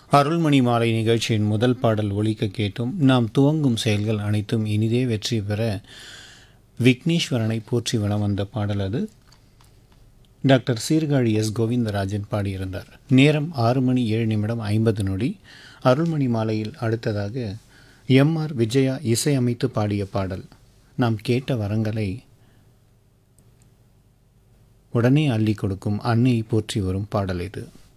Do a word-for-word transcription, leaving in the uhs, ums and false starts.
அருள்மணி மாலை நிகழ்ச்சியின் முதல் பாடல் ஒலிக்க கேட்டும். நாம் துவங்கும் செயல்கள் அனைத்தும் இனிதே வெற்றி பெற விக்னேஸ்வரனை போற்றி வலம் வந்த பாடல் அது. Doctor Sirkazhi S Govindarajan பாடியிருந்தார். நேரம் ஆறு மணி ஏழு நிமிடம் ஐம்பது நொடி. அருள்மணி மாலையில் அடுத்ததாக எம் ஆர் விஜயா இசையமைத்து பாடிய பாடல். நாம் கேட்ட வரங்களை உடனே அள்ளி கொடுக்கும் அன்னையை போற்றி வரும் பாடல் இது.